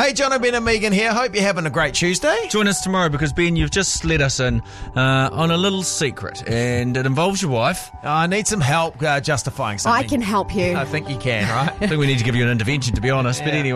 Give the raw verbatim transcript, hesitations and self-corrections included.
Hey, John, Ben and Megan here. Hope you're having a great Tuesday. Join us tomorrow because, Ben, you've just let us in uh, on a little secret, and it involves your wife. I need some help uh, justifying something. I can help you. I think you can, right? I think we need to give you an intervention, to be honest, Yeah. but anyway.